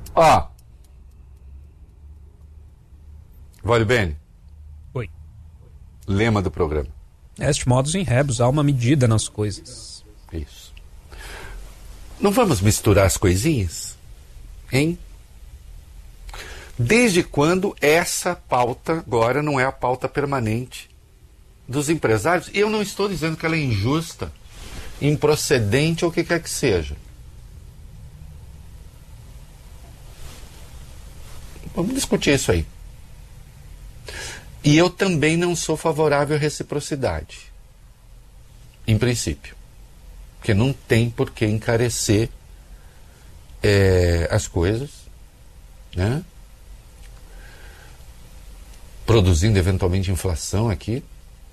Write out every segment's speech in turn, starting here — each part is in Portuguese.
Ó. Vale bem. Oi. Lema do programa. Est modus in rebus, há uma medida nas coisas. Isso. Não vamos misturar as coisinhas? Hein? Desde quando essa pauta agora não é a pauta permanente dos empresários? E eu não estou dizendo que ela é injusta, improcedente ou o que quer que seja. Vamos discutir isso aí. E eu também não sou favorável à reciprocidade, em princípio. Porque não tem por que encarecer as coisas, né? Produzindo eventualmente inflação aqui.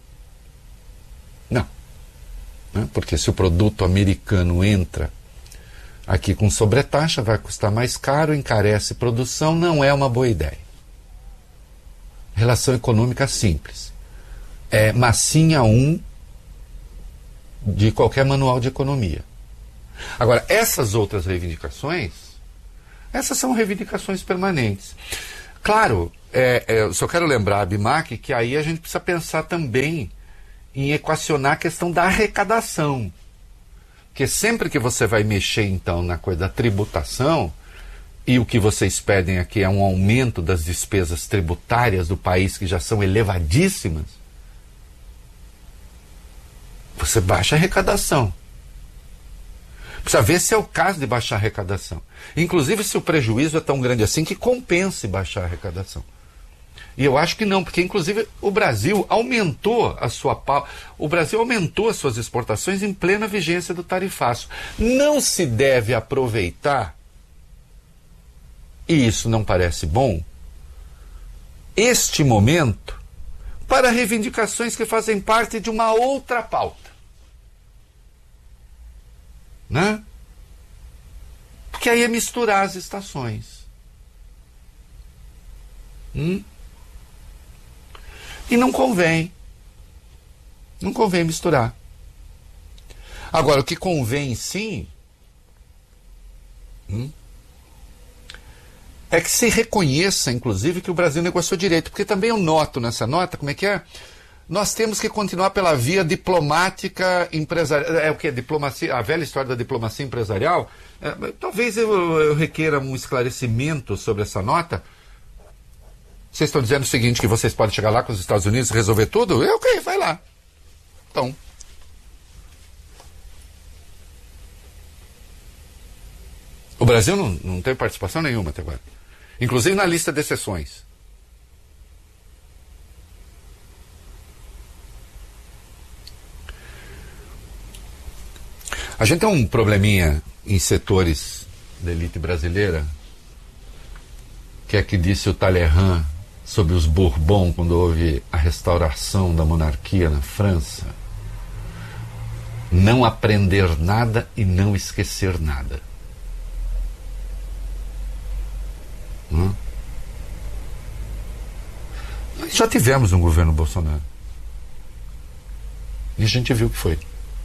Não. Né? Porque se o produto americano entra aqui com sobretaxa, vai custar mais caro, encarece produção, não é uma boa ideia. Relação econômica simples. É massinha 1 de qualquer manual de economia. Agora, essas outras reivindicações, essas são reivindicações permanentes. Claro, eu só quero lembrar a BIMAC que aí a gente precisa pensar também em equacionar a questão da arrecadação. Porque sempre que você vai mexer, então, na coisa da tributação, e o que vocês pedem aqui é um aumento das despesas tributárias do país, que já são elevadíssimas, você baixa a arrecadação. Precisa ver se é o caso de baixar a arrecadação. Inclusive se o prejuízo é tão grande assim que compense baixar a arrecadação. E eu acho que não, porque inclusive o Brasil aumentou as suas exportações em plena vigência do tarifaço. Não se deve aproveitar, e isso não parece bom, este momento para reivindicações que fazem parte de uma outra pauta. Né? Porque aí é misturar as estações. E não convém. Não convém misturar. Agora, o que convém sim é que se reconheça, inclusive, que o Brasil negociou direito. Porque também eu noto nessa nota, como é que é? Nós temos que continuar pela via diplomática empresarial. É o que? Diplomacia, a velha história da diplomacia empresarial. Talvez eu requeira um esclarecimento sobre essa nota. Vocês estão dizendo o seguinte, que vocês podem chegar lá com os Estados Unidos e resolver tudo? Ok, vai lá. Então. O Brasil não tem participação nenhuma até agora. Inclusive na lista de exceções. A gente tem um probleminha em setores da elite brasileira, que é que disse o Talleyrand sobre os Bourbons quando houve a restauração da monarquia na França: não aprender nada e não esquecer nada. Nós já tivemos um governo Bolsonaro e a gente viu o que foi.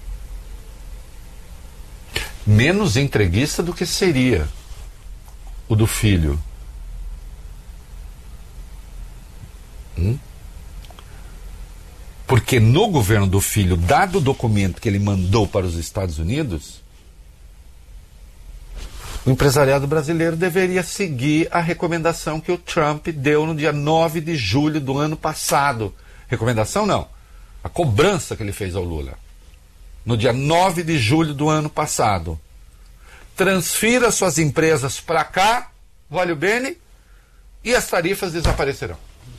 Menos entreguista do que seria o do filho. Porque no governo do filho, dado o documento que ele mandou para os Estados Unidos, o empresariado brasileiro deveria seguir a recomendação que o Trump deu no dia 9 de julho do ano passado. Recomendação não, a cobrança que ele fez ao Lula. No dia 9 de julho do ano passado. Transfira suas empresas para cá, vale o bene, e as tarifas desaparecerão.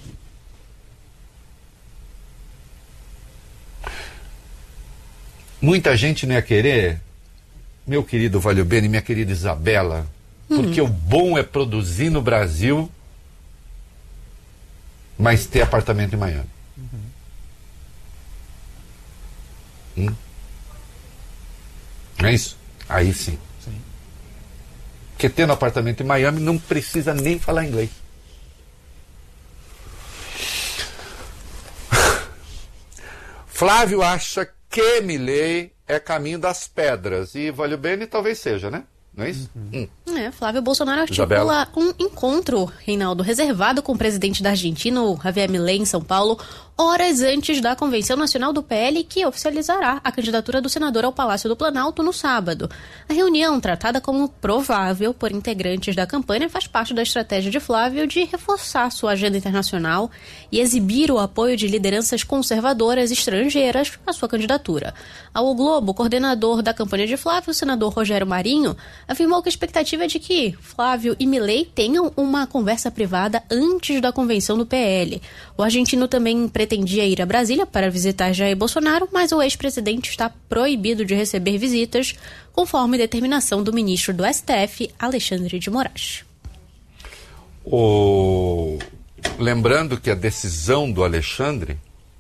Muita gente não ia querer, meu querido Valeu Bene, minha querida Isabela, porque o bom é produzir no Brasil, mas ter apartamento em Miami. Não é isso? Aí sim. Porque tendo apartamento em Miami não precisa nem falar inglês. Flávio acha que Milei é caminho das pedras. E Valeu Bene talvez seja, né? Não é isso? Flávio Bolsonaro articula um encontro, Reinaldo, reservado com o presidente da Argentina, o Javier Milei, em São Paulo, horas antes da Convenção Nacional do PL, que oficializará a candidatura do senador ao Palácio do Planalto no sábado. A reunião, tratada como provável por integrantes da campanha, faz parte da estratégia de Flávio de reforçar sua agenda internacional e exibir o apoio de lideranças conservadoras estrangeiras à sua candidatura. Ao Globo, o coordenador da campanha de Flávio, o senador Rogério Marinho, afirmou que a expectativa é de que Flávio e Milei tenham uma conversa privada antes da convenção do PL. O argentino também pretendia ir a Brasília para visitar Jair Bolsonaro, mas o ex-presidente está proibido de receber visitas, conforme determinação do ministro do STF, Alexandre de Moraes. Lembrando que a decisão do Alexandre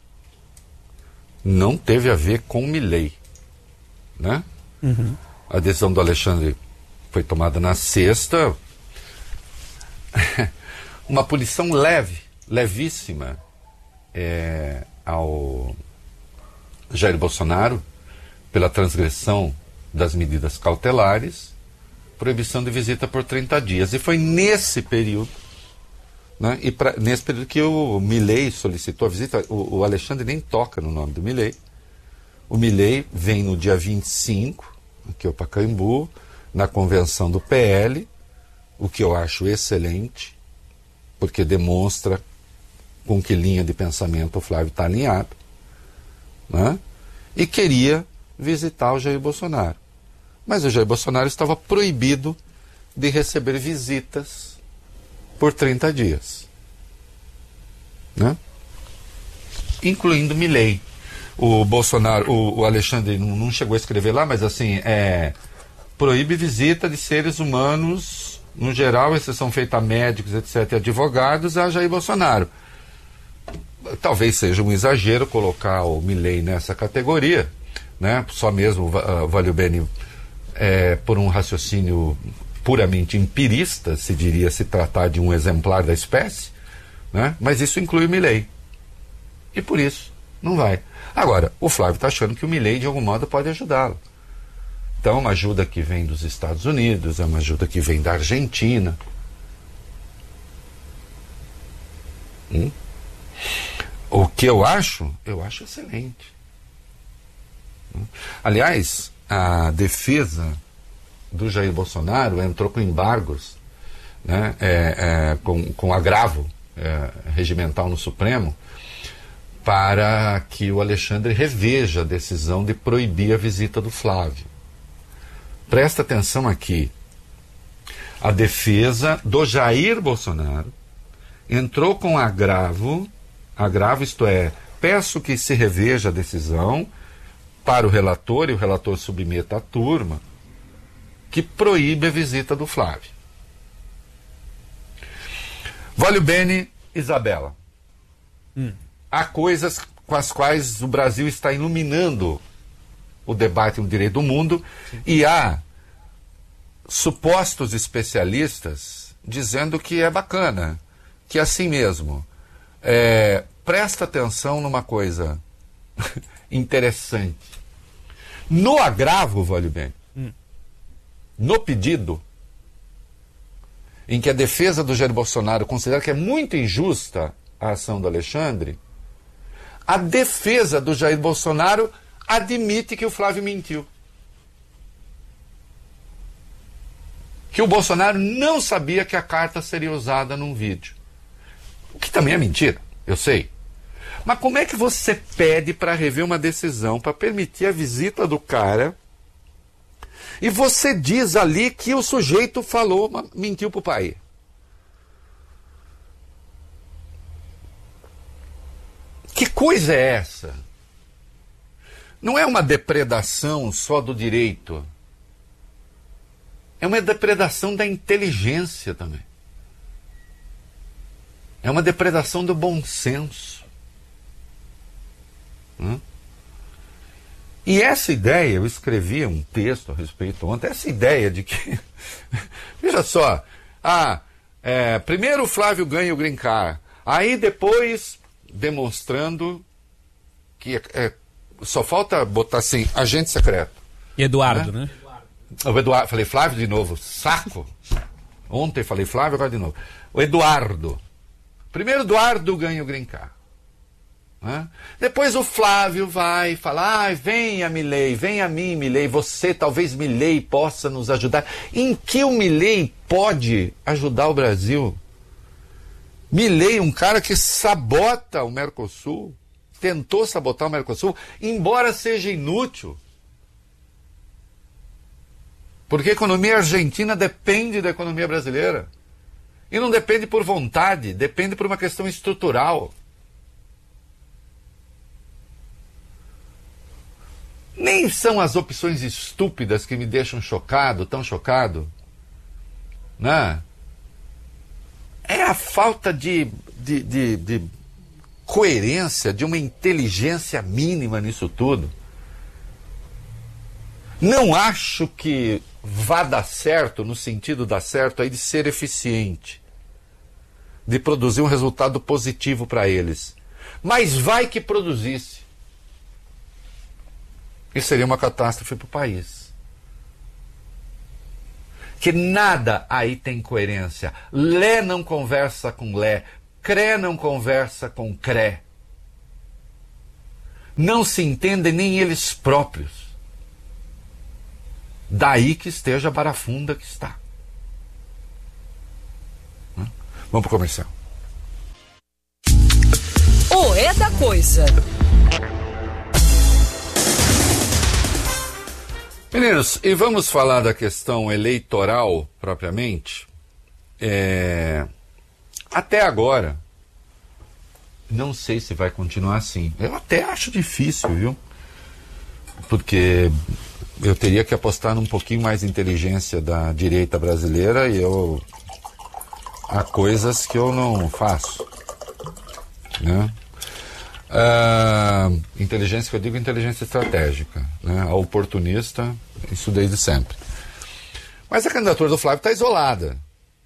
não teve a ver com o Milei, né? Uhum. A decisão do Alexandre foi tomada na sexta. Uma punição levíssima ao Jair Bolsonaro pela transgressão das medidas cautelares, proibição de visita por 30 dias. E foi nesse período, né, nesse período que o Milei solicitou a visita. O Alexandre nem toca no nome do Milei. O Milei vem no dia 25, aqui ao Pacaembu, na convenção do PL, o que eu acho excelente, porque demonstra com que linha de pensamento o Flávio está alinhado, né? E queria visitar o Jair Bolsonaro. Mas o Jair Bolsonaro estava proibido de receber visitas por 30 dias, né? Incluindo Milei. O Bolsonaro, o Alexandre não chegou a escrever lá, mas assim, proíbe visita de seres humanos, no geral, exceção feita a médicos, etc., e advogados, a Jair Bolsonaro. Talvez seja um exagero colocar o Milei nessa categoria, né? Só mesmo Valeu Bene, por um raciocínio puramente empirista, se diria se tratar de um exemplar da espécie, né? Mas isso inclui o Milei. E por isso não vai. Agora, o Flávio está achando que o Milei de algum modo pode ajudá-lo. Então, uma ajuda que vem dos Estados Unidos, é uma ajuda que vem da Argentina. O que eu acho excelente. Aliás, a defesa do Jair Bolsonaro entrou com embargos, né, com agravo regimental no Supremo, para que o Alexandre reveja a decisão de proibir a visita do Flávio. Presta atenção aqui. A defesa do Jair Bolsonaro entrou com agravo, isto é, peço que se reveja a decisão para o relator, e o relator submeta à turma, que proíbe a visita do Flávio. Valeu Bene, Isabela. Há coisas com as quais o Brasil está iluminando o debate no direito do mundo, e há supostos especialistas dizendo que é bacana, que é assim mesmo. Presta atenção numa coisa interessante. No agravo, Valeu Bene, no pedido, em que a defesa do Jair Bolsonaro considera que é muito injusta a ação do Alexandre, a defesa do Jair Bolsonaro admite que o Flávio mentiu. Que o Bolsonaro não sabia que a carta seria usada num vídeo. O que também é mentira, eu sei. Mas como é que você pede para rever uma decisão, para permitir a visita do cara, e você diz ali que o sujeito mentiu pro pai? Que coisa é essa? Não é uma depredação só do direito. É uma depredação da inteligência também. É uma depredação do bom senso. E essa ideia, eu escrevi um texto a respeito ontem, essa ideia de que, veja só, primeiro o Flávio ganha o Green Card, aí depois demonstrando que só falta botar assim, agente secreto. E Eduardo, né? O Eduardo, falei Flávio de novo, saco. Ontem falei Flávio, agora de novo. O Eduardo. Primeiro Eduardo ganha o Green Card. Né? Depois o Flávio vai falar, venha Milei, venha a mim Milei, você talvez Milei possa nos ajudar. Em que o Milei pode ajudar o Brasil? Milei, um cara que sabota o Mercosul, tentou sabotar o Mercosul, embora seja inútil. Porque a economia argentina depende da economia brasileira. E não depende por vontade, depende por uma questão estrutural. Nem são as opções estúpidas que me deixam chocado, tão chocado. Né? É a falta de coerência, de uma inteligência mínima nisso tudo. Não acho que vá dar certo, no sentido dar certo, aí de ser eficiente, de produzir um resultado positivo para eles. Mas vai que produzisse. Isso seria uma catástrofe para o país. Que nada aí tem coerência. Lé não conversa com Lé. Cré não conversa com Cré. Não se entendem nem eles próprios. Daí que esteja a barafunda que está. Vamos para o comercial. É da coisa. Meninos, e vamos falar da questão eleitoral propriamente? Até agora, não sei se vai continuar assim. Eu até acho difícil, viu? Porque eu teria que apostar num pouquinho mais de inteligência da direita brasileira e há coisas que eu não faço, né? Inteligência que eu digo, inteligência estratégica, né? A oportunista, isso desde sempre. Mas a candidatura do Flávio está isolada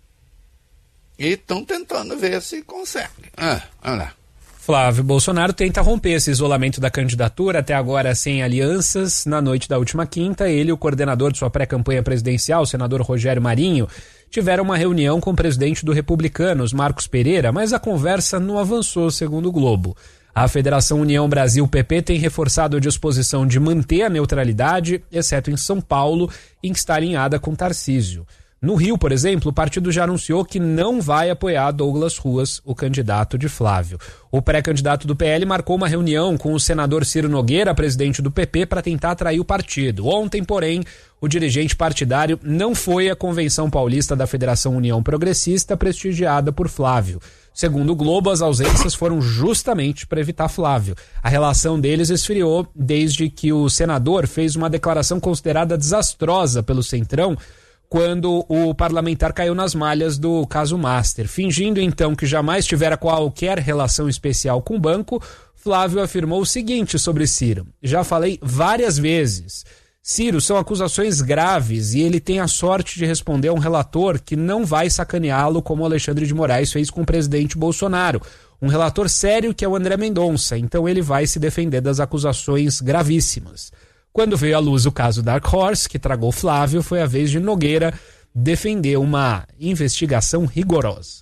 e estão tentando ver se consegue. Vamos lá. Flávio Bolsonaro tenta romper esse isolamento da candidatura, até agora sem alianças. Na noite da última quinta, ele e o coordenador de sua pré-campanha presidencial, o senador Rogério Marinho, tiveram uma reunião com o presidente do Republicanos, Marcos Pereira, mas a conversa não avançou, segundo o Globo. A Federação União Brasil-PP tem reforçado a disposição de manter a neutralidade, exceto em São Paulo, em que está alinhada com Tarcísio. No Rio, por exemplo, o partido já anunciou que não vai apoiar Douglas Ruas, o candidato de Flávio. O pré-candidato do PL marcou uma reunião com o senador Ciro Nogueira, presidente do PP, para tentar atrair o partido. Ontem, porém, o dirigente partidário não foi à convenção paulista da Federação União Progressista, prestigiada por Flávio. Segundo o Globo, as ausências foram justamente para evitar Flávio. A relação deles esfriou desde que o senador fez uma declaração considerada desastrosa pelo Centrão, quando o parlamentar caiu nas malhas do caso Master. Fingindo então que jamais tivera qualquer relação especial com o banco, Flávio afirmou o seguinte sobre Ciro: já falei várias vezes, Ciro, são acusações graves e ele tem a sorte de responder a um relator que não vai sacaneá-lo como o Alexandre de Moraes fez com o presidente Bolsonaro. Um relator sério que é o André Mendonça, então ele vai se defender das acusações gravíssimas. Quando veio à luz o caso Dark Horse, que tragou Flávio, foi a vez de Nogueira defender uma investigação rigorosa.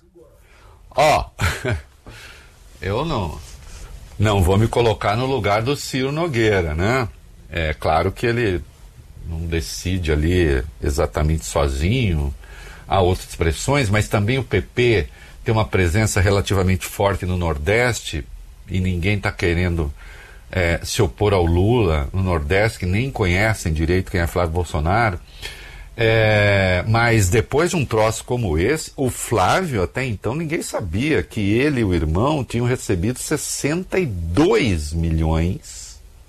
Eu não vou me colocar no lugar do Ciro Nogueira, né? É claro que ele não decide ali exatamente sozinho, há outras expressões, mas também o PP tem uma presença relativamente forte no Nordeste e ninguém está querendo se opor ao Lula no Nordeste, que nem conhecem direito quem é Flávio Bolsonaro. Mas depois de um troço como esse, o Flávio, até então, ninguém sabia que ele e o irmão tinham recebido 62 milhões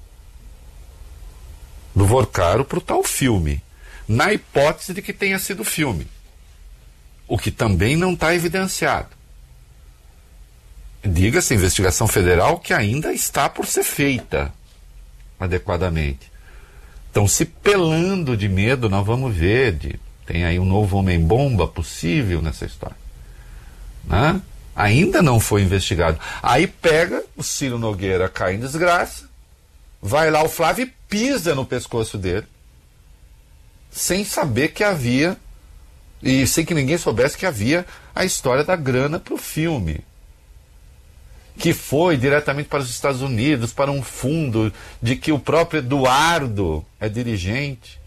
do Vorcaro para o tal filme, na hipótese de que tenha sido filme, o que também não está evidenciado. Diga-se, investigação federal que ainda está por ser feita adequadamente. Estão se pelando de medo, nós vamos ver, tem aí um novo homem-bomba possível nessa história, né? Ainda não foi investigado. Aí pega, o Ciro Nogueira cai em desgraça, vai lá o Flávio e pisa no pescoço dele. sem saber que havia, e sem que ninguém soubesse que havia a história da grana para o filme, que foi diretamente para os Estados Unidos, para um fundo de que o próprio Eduardo é dirigente,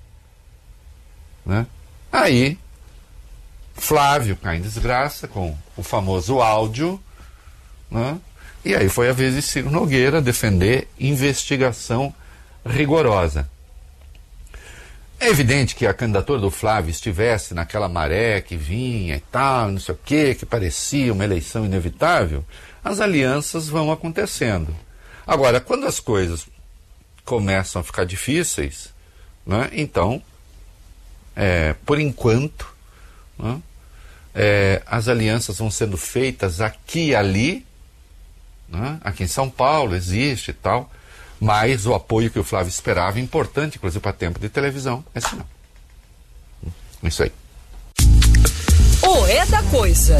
né? Aí Flávio cai em desgraça com o famoso áudio, né? E aí foi a vez de Ciro Nogueira defender investigação rigorosa. É evidente que a candidatura do Flávio estivesse naquela maré que vinha e tal, não sei o quê, que parecia uma eleição inevitável, as alianças vão acontecendo. Agora, quando as coisas começam a ficar difíceis, né, então, por enquanto, né, as alianças vão sendo feitas aqui e ali, né, aqui em São Paulo existe e tal, mas o apoio que o Flávio esperava, importante, inclusive para tempo de televisão, esse não. Isso aí. O É da Coisa.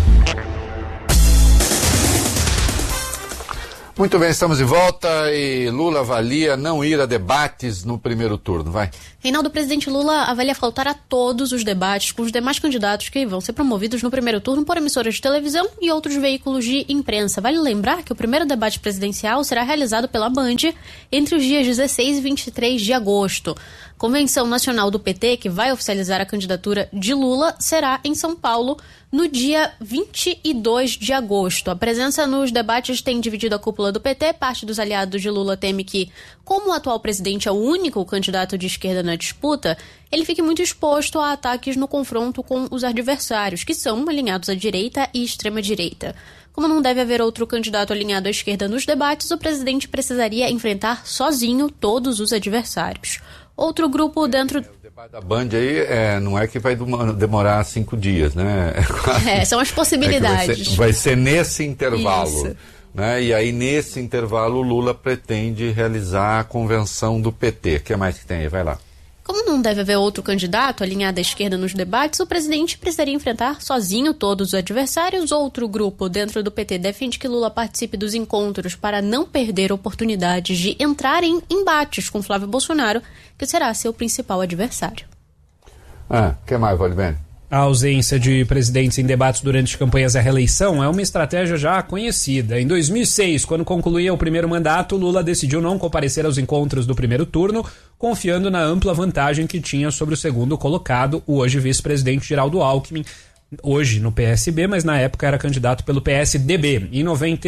Muito bem, estamos de volta e Lula avalia não ir a debates no primeiro turno, vai. Reinaldo, o presidente Lula avalia faltar a todos os debates com os demais candidatos que vão ser promovidos no primeiro turno por emissoras de televisão e outros veículos de imprensa. Vale lembrar que o primeiro debate presidencial será realizado pela Band entre os dias 16 e 23 de agosto. Convenção Nacional do PT, que vai oficializar a candidatura de Lula, será em São Paulo no dia 22 de agosto. A presença nos debates tem dividido a cúpula do PT. Parte dos aliados de Lula teme que, como o atual presidente é o único candidato de esquerda na disputa, ele fique muito exposto a ataques no confronto com os adversários, que são alinhados à direita e extrema-direita. Como não deve haver outro candidato alinhado à esquerda nos debates, o presidente precisaria enfrentar sozinho todos os adversários. Outro grupo dentro... O debate da Band aí não é que vai demorar 5 dias, né? São as possibilidades. Vai ser nesse intervalo. Isso. Né? E aí, nesse intervalo, o Lula pretende realizar a convenção do PT. O que mais que tem aí? Vai lá. Como não deve haver outro candidato alinhado à esquerda nos debates, o presidente precisaria enfrentar sozinho todos os adversários. Outro grupo dentro do PT defende que Lula participe dos encontros para não perder oportunidades de entrar em embates com Flávio Bolsonaro, que será seu principal adversário. O que mais, Valibene? A ausência de presidentes em debates durante campanhas à reeleição é uma estratégia já conhecida. Em 2006, quando concluía o primeiro mandato, Lula decidiu não comparecer aos encontros do primeiro turno, confiando na ampla vantagem que tinha sobre o segundo colocado, o hoje vice-presidente Geraldo Alckmin, hoje no PSB, mas na época era candidato pelo PSDB. Em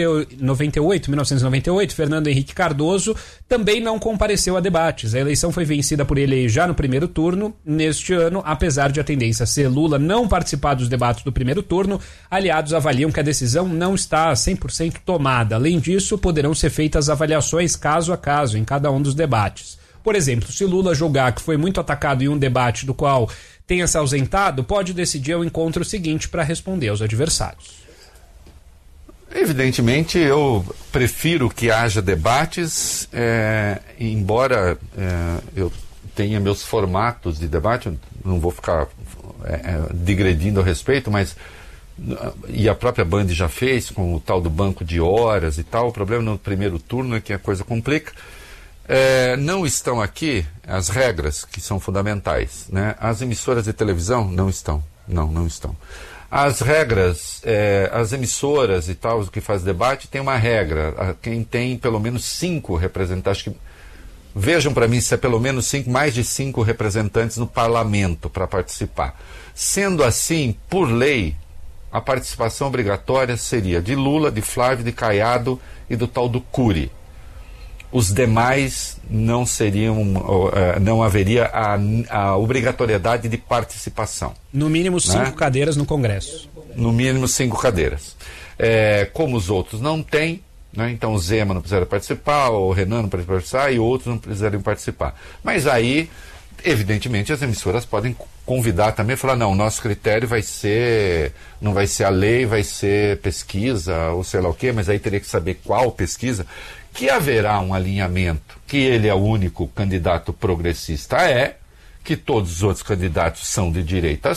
1998, Fernando Henrique Cardoso também não compareceu a debates. A eleição foi vencida por ele já no primeiro turno. Neste ano, apesar de a tendência ser Lula não participar dos debates do primeiro turno, aliados avaliam que a decisão não está 100% tomada. Além disso, poderão ser feitas avaliações caso a caso em cada um dos debates. Por exemplo, se Lula julgar que foi muito atacado em um debate do qual tenha se ausentado, pode decidir ao encontro seguinte para responder aos adversários. Evidentemente, eu prefiro que haja debates, embora eu tenha meus formatos de debate, eu não vou ficar digredindo a respeito, mas e a própria Band já fez com o tal do banco de horas e tal. O problema no primeiro turno é que a coisa complica. Não estão aqui as regras que são fundamentais, né? As emissoras de televisão não estão. As regras, as emissoras e tal, que faz debate, tem uma regra. Quem tem pelo menos 5 representantes, vejam para mim se é pelo menos 5, mais de 5 representantes no parlamento para participar. Sendo assim, por lei, a participação obrigatória seria de Lula, de Flávio, de Caiado e do tal do Cury. Os demais não haveria a obrigatoriedade de participação. No mínimo 5 cadeiras no Congresso. No mínimo 5 cadeiras. Como os outros não têm, né, então o Zema não precisaria participar, o Renan não precisaria participar e outros não precisariam participar. Mas aí, evidentemente, as emissoras podem convidar também e falar, não, nosso critério não vai ser a lei, vai ser pesquisa ou sei lá o quê, mas aí teria que saber qual pesquisa. Que haverá um alinhamento, que ele é o único candidato progressista, que todos os outros candidatos são de direita,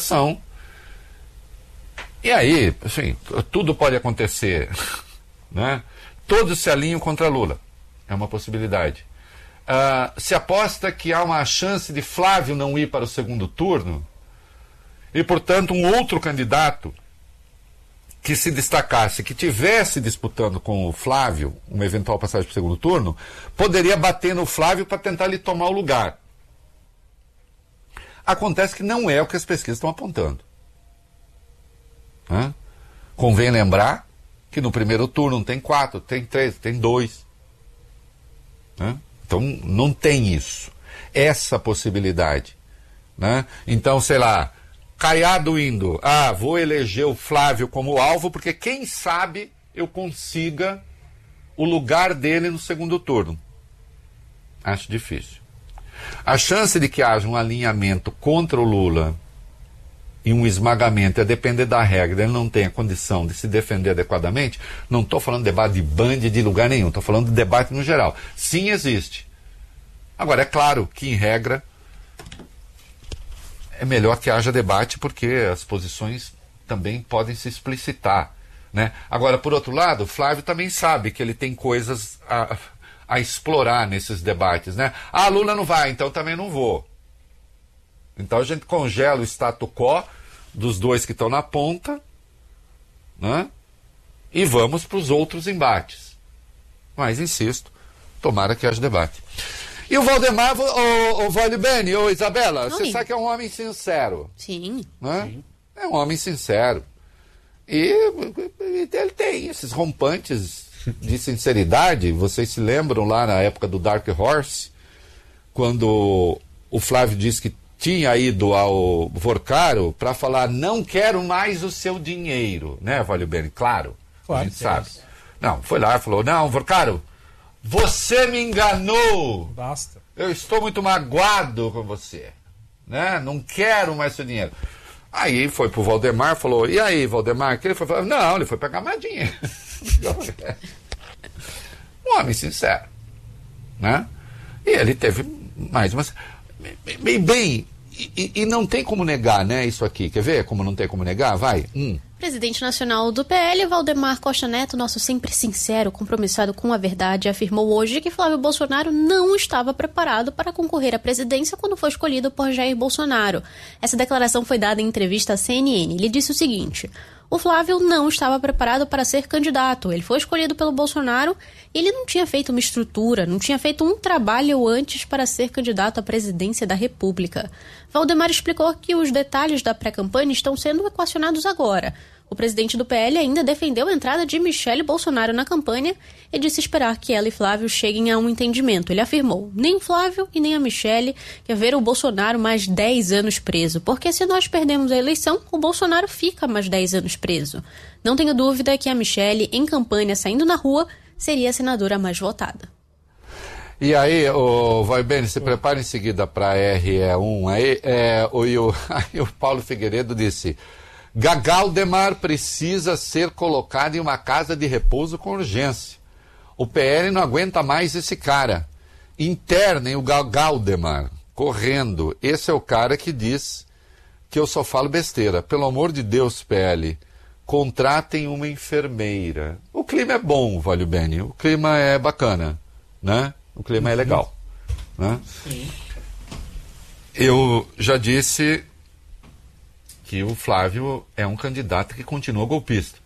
e aí, assim, tudo pode acontecer, né? Todos se alinham contra Lula, é uma possibilidade. se aposta que há uma chance de Flávio não ir para o segundo turno e, portanto, um outro candidato que se destacasse, que tivesse disputando com o Flávio uma eventual passagem para o segundo turno, poderia bater no Flávio para tentar lhe tomar o lugar. Acontece que não é o que as pesquisas estão apontando. Convém lembrar que no primeiro turno tem 4, tem 3, tem 2. Então não tem isso. Essa possibilidade. Então, sei lá, Caiado indo, vou eleger o Flávio como alvo, porque quem sabe eu consiga o lugar dele no segundo turno. Acho difícil. A chance de que haja um alinhamento contra o Lula e um esmagamento é depender da regra, ele não tem a condição de se defender adequadamente. Não estou falando de debate de Band de lugar nenhum, estou falando de debate no geral. Sim, existe. Agora, é claro que, em regra, é melhor que haja debate, porque as posições também podem se explicitar, né? Agora, por outro lado, o Flávio também sabe que ele tem coisas a explorar nesses debates, né? Lula não vai, então também não vou. Então a gente congela o status quo dos dois que estão na ponta, né? E vamos para os outros embates. Mas, insisto, tomara que haja debate. E o Valdemar, o Valibene, ou Isabela, você sabe que é um homem sincero. Sim. Né? Sim. É um homem sincero. E ele tem esses rompantes de sinceridade. Vocês se lembram lá na época do Dark Horse, quando o Flávio disse que tinha ido ao Vorcaro para falar: não quero mais o seu dinheiro, né, Valibene? Claro, a gente sabe. Não, foi lá e falou: não, Vorcaro, você me enganou. Basta. Eu estou muito magoado com você, né? Não quero mais seu dinheiro. Aí foi pro Valdemar, falou: e aí, Valdemar? Que ele foi falar? Não, ele foi pegar mais dinheiro. Um homem sincero, né? E ele teve mais uma... Bem, e não tem como negar, né, isso aqui. Quer ver como não tem como negar? Vai. Presidente nacional do PL, Valdemar Costa Neto, nosso sempre sincero, compromissado com a verdade, afirmou hoje que Flávio Bolsonaro não estava preparado para concorrer à presidência quando foi escolhido por Jair Bolsonaro. Essa declaração foi dada em entrevista à CNN. Ele disse o seguinte: o Flávio não estava preparado para ser candidato. Ele foi escolhido pelo Bolsonaro e ele não tinha feito uma estrutura, não tinha feito um trabalho antes para ser candidato à presidência da República. Valdemar explicou que os detalhes da pré-campanha estão sendo equacionados agora. O presidente do PL ainda defendeu a entrada de Michele Bolsonaro na campanha e disse esperar que ela e Flávio cheguem a um entendimento. Ele afirmou: nem Flávio e nem a Michele quer ver o Bolsonaro mais 10 anos preso, porque se nós perdemos a eleição, o Bolsonaro fica mais 10 anos preso. Não tenho dúvida que a Michele, em campanha, saindo na rua, seria a senadora mais votada. E aí, Valibene, se prepara em seguida para RE1. Aí o Paulo Figueiredo disse: Galdemar precisa ser colocado em uma casa de repouso com urgência. O PL não aguenta mais esse cara. Internem o Galdemar, correndo. Esse é o cara que diz que eu só falo besteira. Pelo amor de Deus, PL, contratem uma enfermeira. O clima é bom, Valibene. O clima é bacana, né? O clima é legal, né? Sim. Eu já disse que o Flávio é um candidato que continua golpista.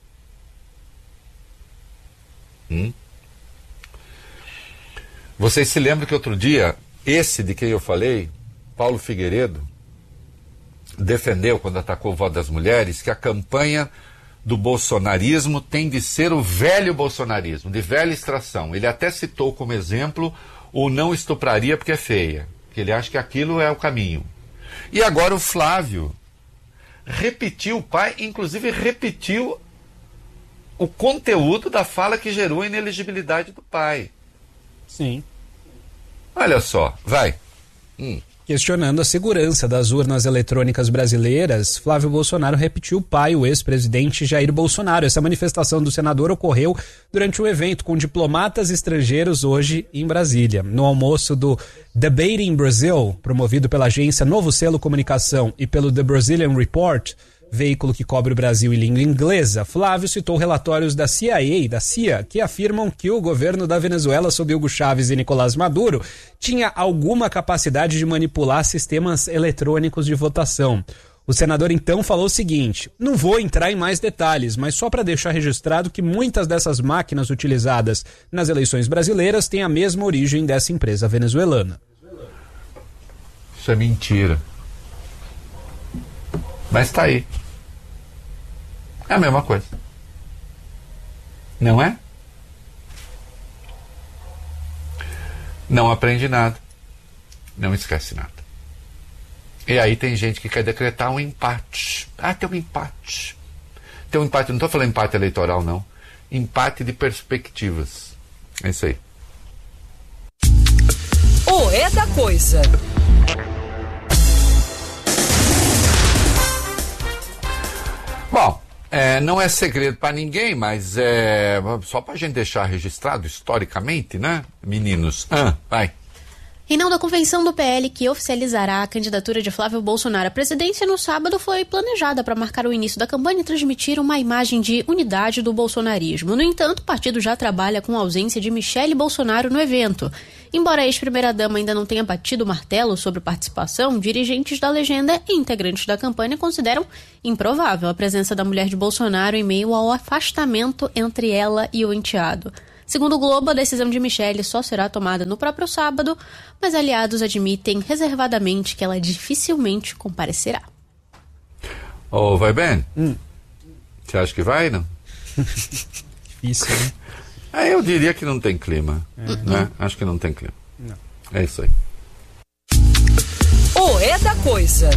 Vocês se lembram que outro dia, esse de quem eu falei, Paulo Figueiredo, defendeu, quando atacou o voto das mulheres, que a campanha do bolsonarismo tem de ser o velho bolsonarismo, de velha extração. Ele até citou como exemplo o não estupraria porque é feia, que ele acha que aquilo é o caminho. E agora o Flávio repetiu, o pai inclusive repetiu o conteúdo da fala que gerou a inelegibilidade do pai. Sim. Olha só, vai. Questionando a segurança das urnas eletrônicas brasileiras, Flávio Bolsonaro repetiu o pai, o ex-presidente Jair Bolsonaro. Essa manifestação do senador ocorreu durante um evento com diplomatas estrangeiros hoje em Brasília. No almoço do Debating Brazil, promovido pela agência Novo Selo Comunicação e pelo The Brazilian Report, veículo que cobre o Brasil em língua inglesa, Flávio citou relatórios da CIA e da CIA que afirmam que o governo da Venezuela, sob Hugo Chávez e Nicolás Maduro, tinha alguma capacidade de manipular sistemas eletrônicos de votação. O senador então falou o seguinte: não vou entrar em mais detalhes, mas só para deixar registrado que muitas dessas máquinas utilizadas nas eleições brasileiras têm a mesma origem dessa empresa venezuelana. Isso é mentira. Mas tá aí. É a mesma coisa. Não é? Não aprende nada. Não esquece nada. E aí tem gente que quer decretar um empate. Ah, tem um empate. Tem um empate, não estou falando empate eleitoral, não. Empate de perspectivas. É isso aí. O É da Coisa. Bom, não é segredo para ninguém, mas só para a gente deixar registrado historicamente, né, meninos? Vai. Reinaldo, a convenção do PL que oficializará a candidatura de Flávio Bolsonaro à presidência no sábado foi planejada para marcar o início da campanha e transmitir uma imagem de unidade do bolsonarismo. No entanto, o partido já trabalha com a ausência de Michele Bolsonaro no evento. Embora a ex-primeira-dama ainda não tenha batido o martelo sobre participação, dirigentes da legenda e integrantes da campanha consideram improvável a presença da mulher de Bolsonaro em meio ao afastamento entre ela e o enteado. Segundo o Globo, a decisão de Michele só será tomada no próprio sábado, mas aliados admitem reservadamente que ela dificilmente comparecerá. Vai bem? Você acha que vai, não? Difícil, né? Eu diria que não tem clima. Né? Acho que não tem clima. Não. É isso aí. O É da Coisa.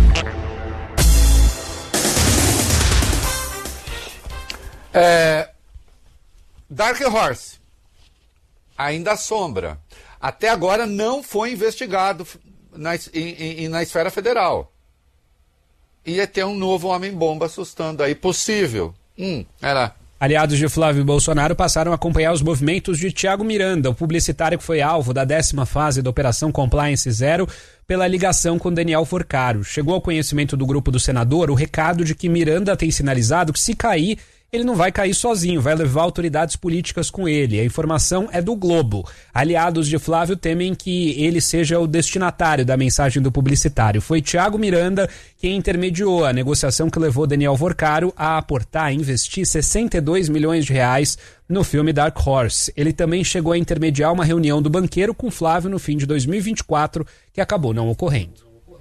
Dark Horse ainda assombra. Até agora não foi investigado na esfera federal. Ia ter um novo homem-bomba assustando aí. Possível. Era. Aliados de Flávio Bolsonaro passaram a acompanhar os movimentos de Thiago Miranda, o publicitário que foi alvo da 10ª fase da Operação Compliance Zero pela ligação com Daniel Forcaro. Chegou ao conhecimento do grupo do senador o recado de que Miranda tem sinalizado que se cair, ele não vai cair sozinho, vai levar autoridades políticas com ele. A informação é do Globo. Aliados de Flávio temem que ele seja o destinatário da mensagem do publicitário. Foi Thiago Miranda quem intermediou a negociação que levou Daniel Forcaro a aportar, investir 62 milhões de reais no filme Dark Horse. Ele também chegou a intermediar uma reunião do banqueiro com Flávio no fim de 2024, que acabou não ocorrendo.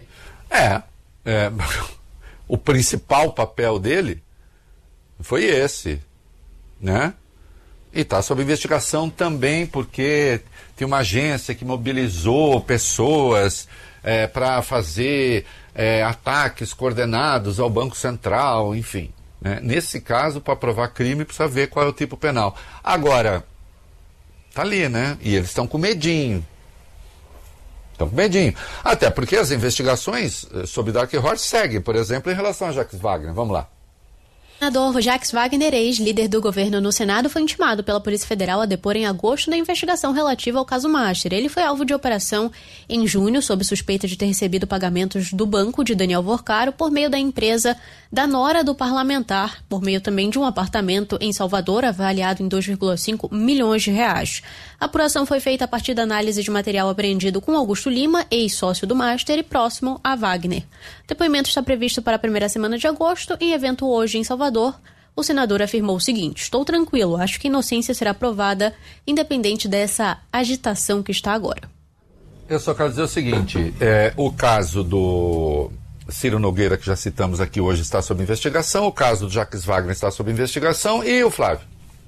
O principal papel dele foi esse, né? E está sob investigação também porque tem uma agência que mobilizou pessoas para fazer ataques coordenados ao Banco Central, enfim. Né? Nesse caso, para provar crime, precisa ver qual é o tipo penal. Agora, tá ali, né? E eles estão com medinho. Estão com medinho. Até porque as investigações sobre Dark Horse seguem, por exemplo, em relação a Jacques Wagner. Vamos lá. O senador Jacques Wagner, ex-líder do governo no Senado, foi intimado pela Polícia Federal a depor em agosto na investigação relativa ao caso Master. Ele foi alvo de operação em junho, sob suspeita de ter recebido pagamentos do banco de Daniel Forcaro por meio da empresa da nora do parlamentar, por meio também de um apartamento em Salvador, avaliado em 2,5 milhões de reais. A apuração foi feita a partir da análise de material apreendido com Augusto Lima, ex-sócio do Master e próximo a Wagner. O depoimento está previsto para a primeira semana de agosto, em evento hoje em Salvador. O senador afirmou o seguinte: estou tranquilo, acho que a inocência será provada, independente dessa agitação que está agora. Eu só quero dizer o seguinte, o caso do Ciro Nogueira, que já citamos aqui hoje, está sob investigação, o caso do Jacques Wagner está sob investigação, e o Flávio?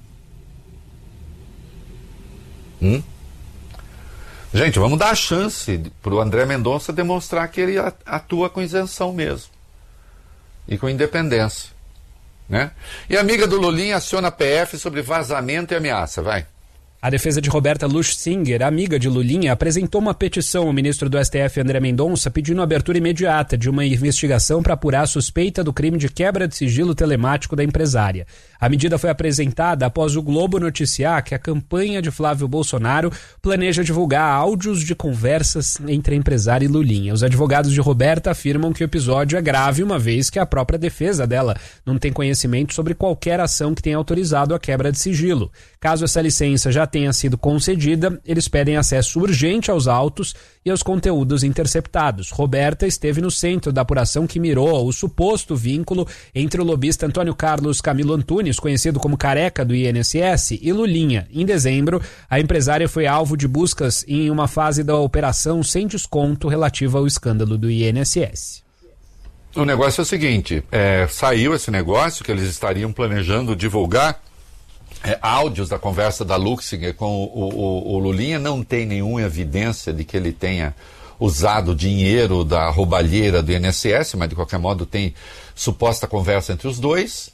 Gente, vamos dar a chance para o André Mendonça demonstrar que ele atua com isenção mesmo, e com independência. Né? E a amiga do Lulinha aciona a PF sobre vazamento e ameaça, vai. A defesa de Roberta Luchsinger, amiga de Lulinha, apresentou uma petição ao ministro do STF, André Mendonça, pedindo a abertura imediata de uma investigação para apurar a suspeita do crime de quebra de sigilo telemático da empresária. A medida foi apresentada após o Globo noticiar que a campanha de Flávio Bolsonaro planeja divulgar áudios de conversas entre a empresária e Lulinha. Os advogados de Roberta afirmam que o episódio é grave, uma vez que a própria defesa dela não tem conhecimento sobre qualquer ação que tenha autorizado a quebra de sigilo. Caso essa licença já tenha sido concedida, eles pedem acesso urgente aos autos e aos conteúdos interceptados. Roberta esteve no centro da apuração que mirou o suposto vínculo entre o lobista Antônio Carlos Camilo Antunes, conhecido como Careca do INSS, e Lulinha. Em dezembro, a empresária foi alvo de buscas em uma fase da operação sem desconto relativa ao escândalo do INSS. O negócio é o seguinte, saiu esse negócio que eles estariam planejando divulgar áudios da conversa da Luchsinger com o Lulinha. Não tem nenhuma evidência de que ele tenha usado dinheiro da roubalheira do INSS, mas de qualquer modo tem suposta conversa entre os dois,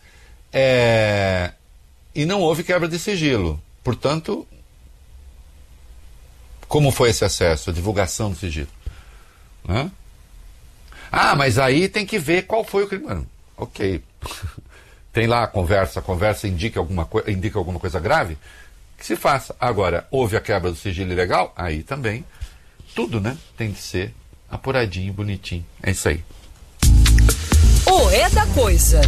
e não houve quebra de sigilo. Portanto, como foi esse acesso, a divulgação do sigilo? Né? Mas aí tem que ver qual foi o crime. Ok. Tem lá a conversa indica alguma coisa grave, que se faça. Agora, houve a quebra do sigilo ilegal, aí também, tudo, né, tem que ser apuradinho, bonitinho. É isso aí. O É da Coisa.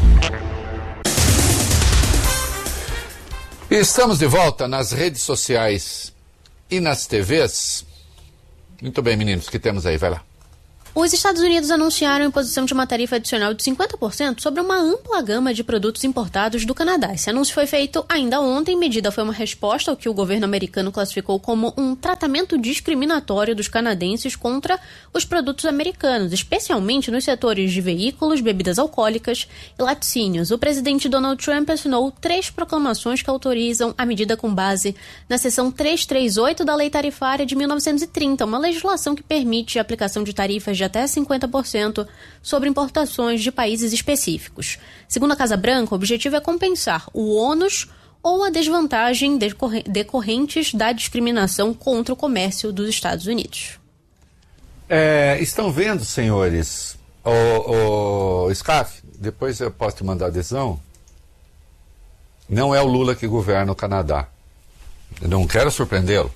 Estamos de volta nas redes sociais e nas TVs. Muito bem, meninos, o que temos aí? Vai lá. Os Estados Unidos anunciaram a imposição de uma tarifa adicional de 50% sobre uma ampla gama de produtos importados do Canadá. Esse anúncio foi feito ainda ontem. A medida foi uma resposta ao que o governo americano classificou como um tratamento discriminatório dos canadenses contra os produtos americanos, especialmente nos setores de veículos, bebidas alcoólicas e laticínios. O presidente Donald Trump assinou 3 proclamações que autorizam a medida com base na seção 338 da Lei Tarifária de 1930, uma legislação que permite a aplicação de tarifas de até 50% sobre importações de países específicos. Segundo a Casa Branca, o objetivo é compensar o ônus ou a desvantagem decorrentes da discriminação contra o comércio dos Estados Unidos. Estão vendo, senhores, o Scaff, depois eu posso te mandar adesão, não é o Lula que governa o Canadá. Eu não quero surpreendê-lo.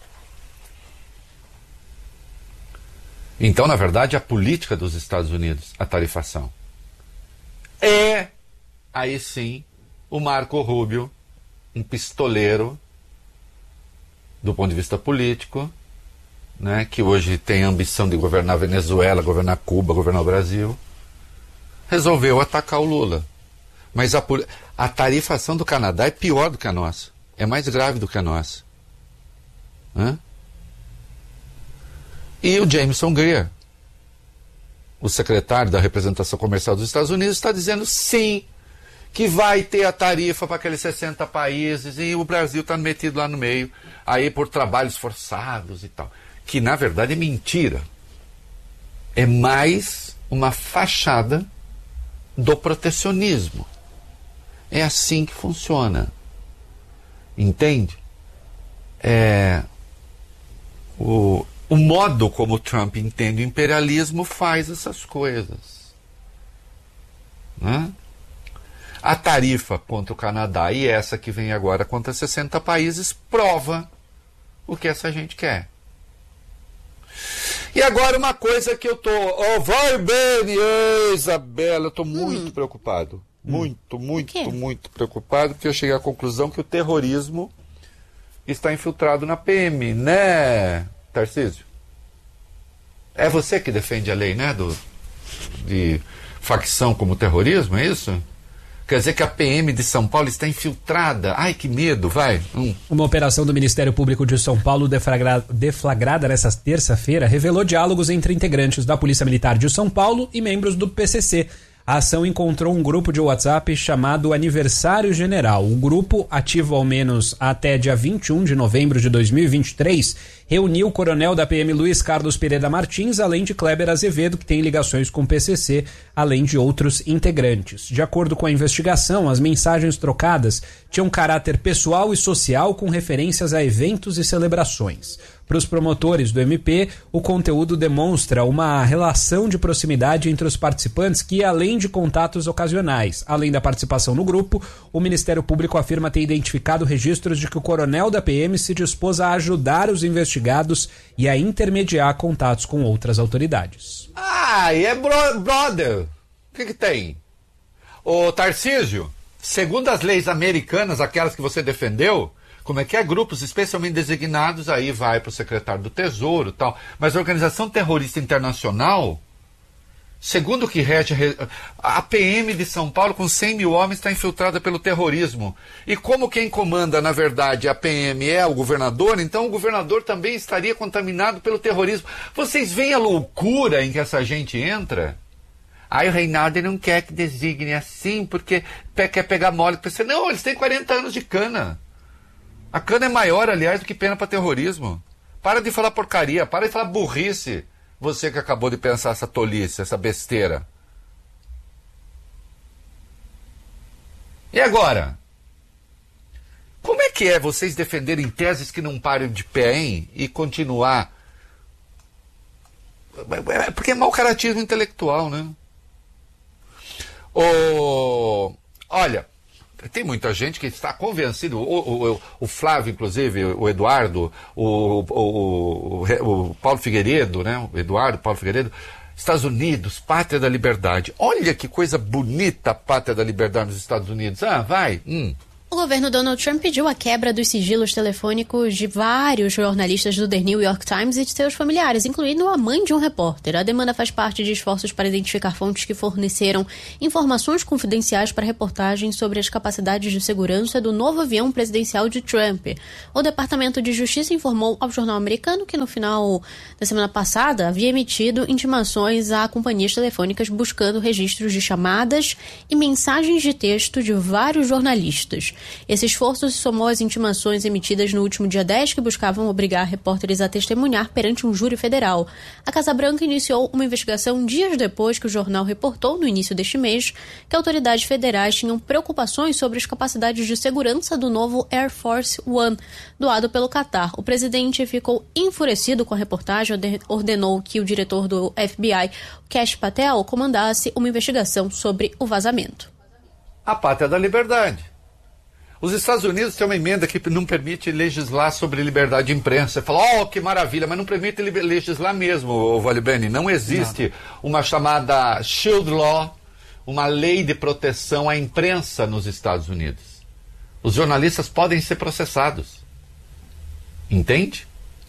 Então, na verdade, a política dos Estados Unidos, a tarifação, aí sim, o Marco Rubio, um pistoleiro do ponto de vista político, né, que hoje tem a ambição de governar a Venezuela, governar Cuba, governar o Brasil, resolveu atacar o Lula. Mas a tarifação do Canadá é pior do que a nossa, é mais grave do que a nossa. Né? E o Jameson Greer, o secretário da representação comercial dos Estados Unidos, está dizendo sim, que vai ter a tarifa para aqueles 60 países e o Brasil está metido lá no meio, aí por trabalhos forçados e tal. Que na verdade é mentira. É mais uma fachada do protecionismo. É assim que funciona. Entende? O modo como o Trump entende o imperialismo faz essas coisas. Né? A tarifa contra o Canadá e essa que vem agora contra 60 países prova o que essa gente quer. E agora uma coisa que eu tô... vai bem, Isabela, eu tô muito preocupado. Muito preocupado, porque eu cheguei à conclusão que o terrorismo está infiltrado na PM, né, Tarcísio? É você que defende a lei, né, de facção como terrorismo, é isso? Quer dizer que a PM de São Paulo está infiltrada. Ai, que medo, vai. Uma operação do Ministério Público de São Paulo deflagrada nesta terça-feira revelou diálogos entre integrantes da Polícia Militar de São Paulo e membros do PCC. A ação encontrou um grupo de WhatsApp chamado Aniversário General. O grupo, ativo ao menos até dia 21 de novembro de 2023, reuniu o coronel da PM Luiz Carlos Pereira Martins, além de Kleber Azevedo, que tem ligações com o PCC, além de outros integrantes. De acordo com a investigação, as mensagens trocadas tinham caráter pessoal e social com referências a eventos e celebrações. Para os promotores do MP, o conteúdo demonstra uma relação de proximidade entre os participantes que, além de contatos ocasionais, além da participação no grupo, o Ministério Público afirma ter identificado registros de que o coronel da PM se dispôs a ajudar os investigados e a intermediar contatos com outras autoridades. E é brother. O que tem? Ô Tarcísio, segundo as leis americanas, aquelas que você defendeu, como é que é? Grupos especialmente designados, aí vai para o secretário do Tesouro e tal. Mas a Organização Terrorista Internacional, segundo o que rege a PM de São Paulo, com 100 mil homens, está infiltrada pelo terrorismo. E como quem comanda, na verdade, a PM é o governador, então o governador também estaria contaminado pelo terrorismo. Vocês veem a loucura em que essa gente entra? Aí o Reinaldo não quer que designe assim, porque quer pegar mole. Não, eles têm 40 anos de cana. A cana é maior, aliás, do que pena para terrorismo. Para de falar porcaria, para de falar burrice. Você que acabou de pensar essa tolice, essa besteira. E agora? Como é que é vocês defenderem teses que não param de pé, hein? E continuar? Porque é mau caratismo intelectual, né? Olha, tem muita gente que está convencido, o Flávio, inclusive, o Eduardo, o Paulo Figueiredo, né? O Eduardo, Paulo Figueiredo, Estados Unidos, pátria da liberdade. Olha que coisa bonita a pátria da liberdade nos Estados Unidos. Vai. O governo Donald Trump pediu a quebra dos sigilos telefônicos de vários jornalistas do The New York Times e de seus familiares, incluindo a mãe de um repórter. A demanda faz parte de esforços para identificar fontes que forneceram informações confidenciais para reportagens sobre as capacidades de segurança do novo avião presidencial de Trump. O Departamento de Justiça informou ao jornal americano que no final da semana passada havia emitido intimações a companhias telefônicas buscando registros de chamadas e mensagens de texto de vários jornalistas. Esse esforço se somou às intimações emitidas no último dia 10 que buscavam obrigar repórteres a testemunhar perante um júri federal. A Casa Branca iniciou uma investigação dias depois que o jornal reportou, no início deste mês, que autoridades federais tinham preocupações sobre as capacidades de segurança do novo Air Force One, doado pelo Catar. O presidente ficou enfurecido com a reportagem e ordenou que o diretor do FBI, Kash Patel, comandasse uma investigação sobre o vazamento. A pátria da liberdade. Os Estados Unidos têm uma emenda que não permite legislar sobre liberdade de imprensa. Você fala, que maravilha, mas não permite legislar mesmo, Valibene. Não existe uma chamada Shield Law, uma lei de proteção à imprensa nos Estados Unidos. Os jornalistas podem ser processados. Entende?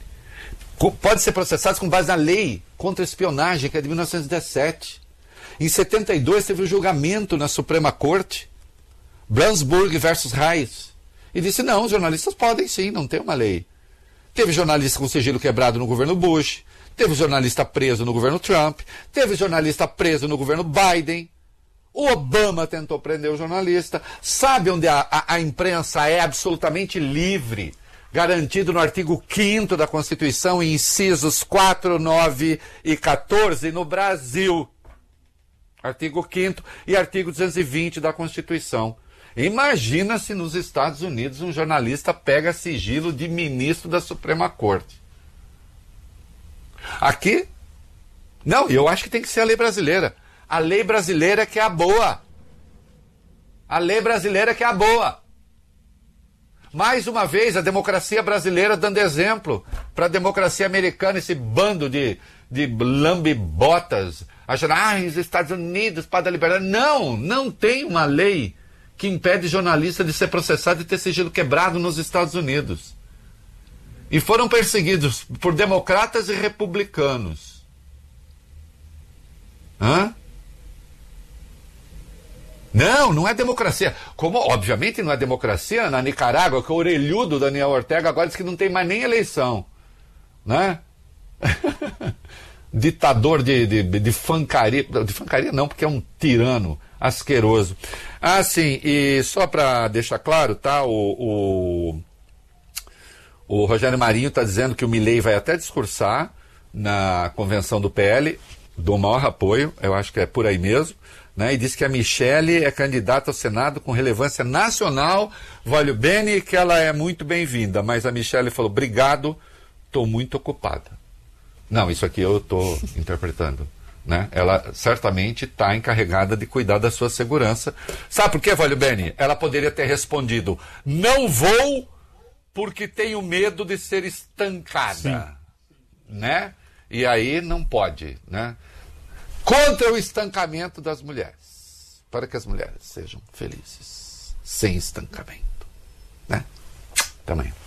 Podem ser processados com base na lei contra a espionagem, que é de 1917. Em 72 teve um julgamento na Suprema Corte, Brandsburg versus Reis, e disse, não, os jornalistas podem sim, não tem uma lei. Teve jornalista com sigilo quebrado no governo Bush, teve jornalista preso no governo Trump, teve jornalista preso no governo Biden, o Obama tentou prender o jornalista. Sabe onde a imprensa é absolutamente livre? Garantido no artigo 5º da Constituição, incisos 4, 9 e 14, no Brasil. Artigo 5º e artigo 220 da Constituição. Imagina se nos Estados Unidos um jornalista pega sigilo de ministro da Suprema Corte. Aqui, não, eu acho que tem que ser a lei brasileira. A lei brasileira que é a boa. A lei brasileira que é a boa. Mais uma vez, a democracia brasileira dando exemplo para a democracia americana, esse bando de lambe-botas, achando, os Estados Unidos, pátria da liberdade. Não tem uma lei que impede jornalista de ser processado e ter sigilo quebrado nos Estados Unidos. E foram perseguidos por democratas e republicanos. Não é democracia. Como, obviamente, não é democracia na Nicarágua, que o orelhudo Daniel Ortega agora diz que não tem mais nem eleição. Né? Ditador de fancaria. De fancaria não, porque é um tirano asqueroso. Sim, e só para deixar claro, tá? O Rogério Marinho está dizendo que o Milei vai até discursar na convenção do PL, dou maior apoio, eu acho que é por aí mesmo, né? E diz que a Michele é candidata ao Senado com relevância nacional, Valho Bene, que ela é muito bem-vinda, mas a Michele falou, obrigado, estou muito ocupada. Não, isso aqui eu estou interpretando. Né? Ela certamente está encarregada de cuidar da sua segurança. Sabe por quê, Valho Bene? Ela poderia ter respondido, não vou porque tenho medo de ser estancada. Né? E aí não pode. Né? Contra o estancamento das mulheres. Para que as mulheres sejam felizes. Sem estancamento. Né? Também.